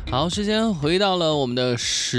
好，时间回到了我们的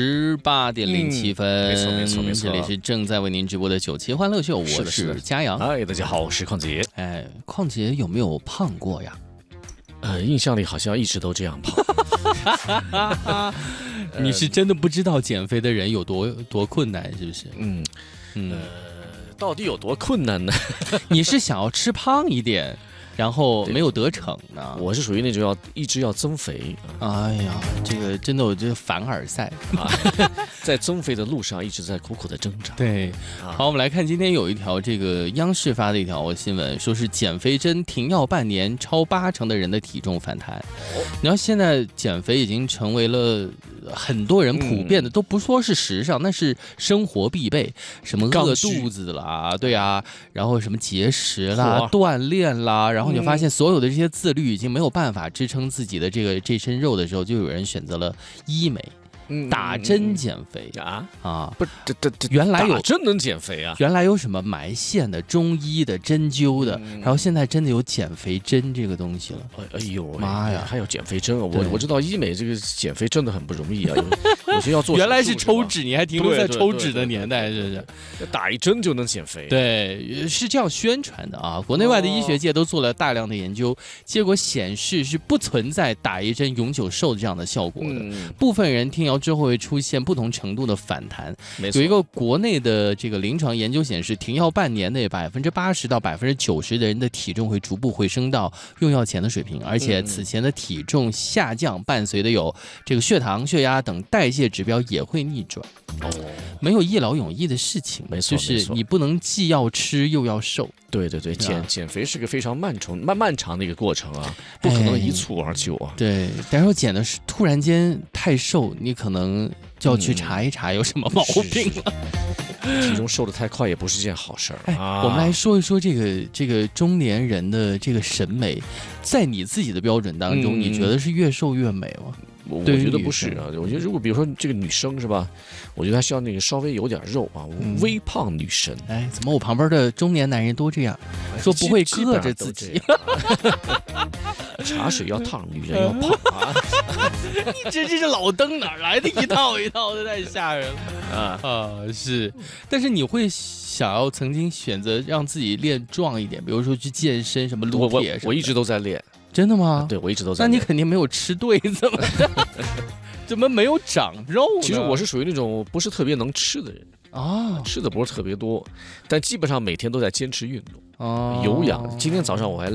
18:07， 没错。 这里是正在为您直播的9期欢乐秀，我是嘉阳。 哎，大家好，我是邝杰。 哎，邝杰有没有胖过呀？ 印象里好像一直都这样胖。 你是真的不知道减肥的人有多困难，是不是？ 到底有多困难呢？ 你是想要吃胖一点？然后没有得逞呢？ 我是属于那种一直要增肥。 哎呀，这个真的，我觉得凡尔赛啊， 在增肥的路上一直在苦苦的挣扎。 对，好，我们来看今天有一条这个央视发的一条新闻，说是减肥针停药半年，超80%的人的体重反弹。你要现在减肥已经成为了很多人普遍的，都不说是时尚，那是生活必备，什么饿肚子啦，对啊，然后什么节食啦、锻炼啦，然后你发现所有的这些自律已经没有办法支撑自己的这身肉的时候，就有人选择了医美。打针减肥不，这原来有打针能减肥啊？ 原来有什么埋线的、中医的、针灸的，然后现在真的有减肥针这个东西了。 哎呦妈呀， 还有减肥针啊！我知道医美这个减肥真的很不容易啊，有些要做。 原来是抽脂，你还停留在抽脂的年代，是不是？ 打一针就能减肥？ 对，是这样宣传的啊。国内外的医学界都做了大量的研究，结果显示是不存在打一针永久瘦这样的效果的。部分人听药之后会出现不同程度的反弹。有一个国内的这个临床研究显示，停药半年内80%到90%的人的体重会逐步回升到用药前的水平，而且此前的体重下降伴随的有这个血糖、血压等代谢指标也会逆转。没有一劳永逸的事情， 没错， 就是你不能既要吃又要瘦。 对，减肥是个非常漫长的一个过程啊，不可能一蹴而就啊。 对，但是减的是突然间太瘦，你可能就要去查一查有什么毛病了。 体重瘦得太快也不是件好事儿。 我们来说一说这个中年人的这个审美，在你自己的标准当中，你觉得是越瘦越美吗？ 我觉得不是啊，我觉得如果比如说这个女生是吧，我觉得她需要那个稍微有点肉啊，微胖女神。 哎，怎么我旁边的中年男人都这样说，不会硌着自己？ 茶水要烫，女人要胖啊！ 你这是老登哪来的一套一套的，太吓人了是，但是你会想要曾经选择让自己练壮一点，比如说去健身什么撸铁什么的。 我一直都在练。 真的吗？ 对，我一直都在。 那你肯定没有吃对，怎么没有长肉呢？ 其实我是属于那种不是特别能吃的人啊，吃的不是特别多，但基本上每天都在坚持运动有氧。今天早上我还